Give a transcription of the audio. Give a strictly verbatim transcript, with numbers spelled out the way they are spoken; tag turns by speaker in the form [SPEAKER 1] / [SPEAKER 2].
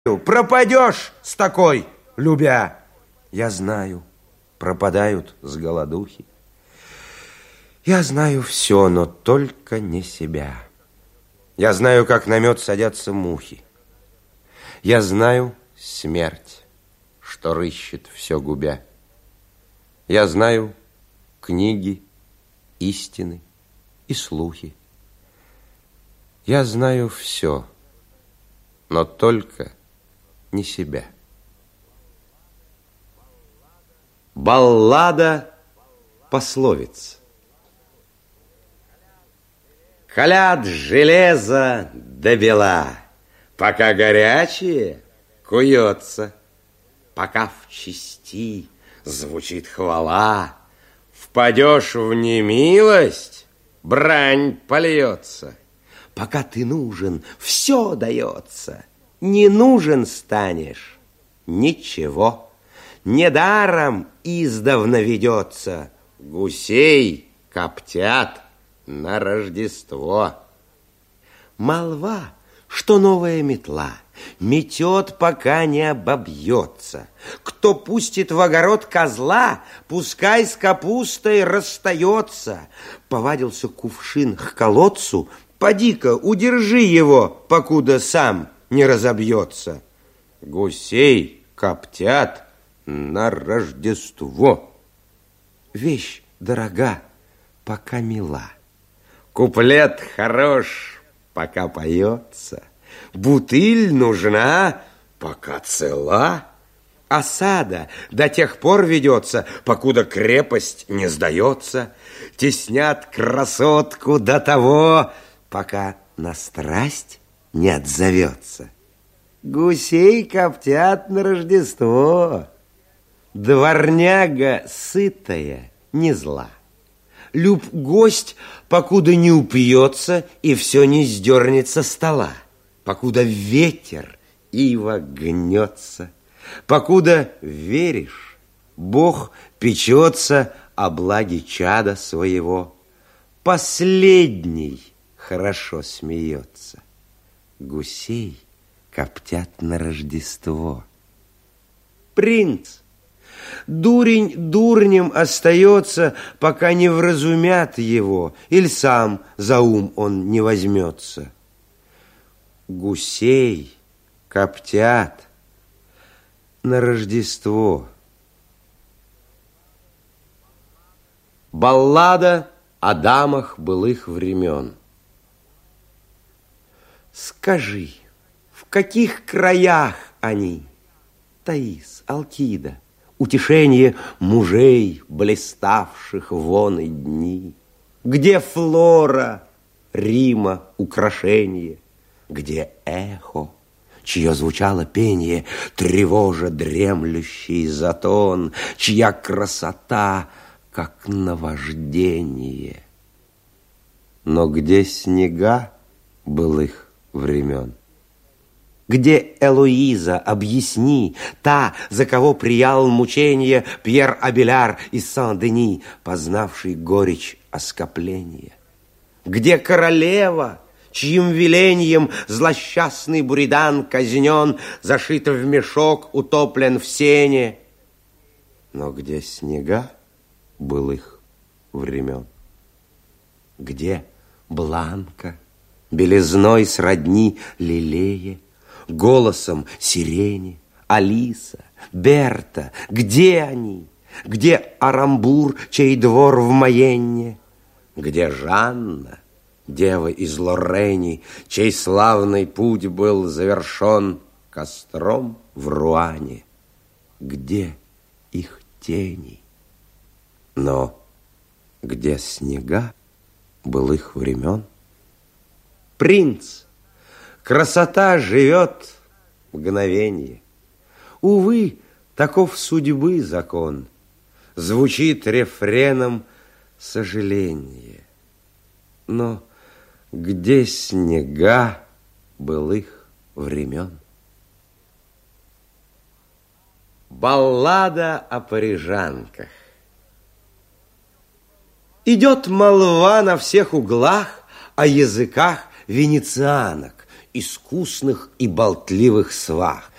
[SPEAKER 1] пропадешь с такой, любя. Я знаю, пропадают с голодухи. Я знаю все, но только не себя. Я знаю, как на мед садятся мухи. Я знаю смерть, что рыщет все губя. Я знаю книги, истины и слухи. Я знаю все, но только не себя. Баллада пословиц. Калят железо до бела, пока горячее куется, пока в чести звучит хвала, впадешь в немилость, брань польется. Пока ты нужен, все дается, не нужен станешь, ничего. Недаром издавна ведется, гусей коптят на Рождество. Молва, что новая метла метет, пока не обобьется. Кто пустит в огород козла, пускай с капустой расстается. Повадился кувшин к колодцу, поди-ка, удержи его, покуда сам не разобьется. Гусей коптят на Рождество. Вещь дорога, пока мила. Куплет хорош, пока поется. Бутыль нужна, пока цела. Осада до тех пор ведется, покуда крепость не сдается. Теснят красотку до того, пока на страсть не отзовется. Гусей коптят на Рождество. Дворняга сытая, не зла. Люб гость, покуда не упьется и все не сдернет со стола. Покуда ветер ива гнется. Покуда веришь, Бог печется о благе чада своего. Последний хорошо смеется. Гусей коптят на Рождество. Принц, дурень дурнем остается, пока не вразумят его, или сам за ум он не возьмется. Гусей коптят на Рождество. Баллада о дамах былых времен. Скажи, в каких краях они? Таис, Алкида, утешение мужей, блиставших вон и дни. Где Флора, Рима, украшение? Где эхо, чье звучало пение, тревожа дремлющий затон, чья красота, как наваждение? Но где снега былых времен? Где Элоиза, объясни, та, за кого приял мучение Пьер Абеляр из Сан-Дени, познавший горечь оскопления? Где королева, чьим велением злосчастный Буридан казнен, зашит в мешок, утоплен в сене? Но где снега былых времен? Где Бланка, белизной сродни лилее, голосом сирени, Алиса, Берта? Где они? Где Арамбур, чей двор в Майенне? Где Жанна, дева из Лоррени, чей славный путь был завершен костром в Руане? Где их тени? Но где снега былых времен? Принц, красота живет мгновенье. Увы, таков судьбы закон. Звучит рефреном сожаление. Но где снега былых времен? Баллада о парижанках. Идет молва на всех углах о языках венецианок искусных и болтливых свах.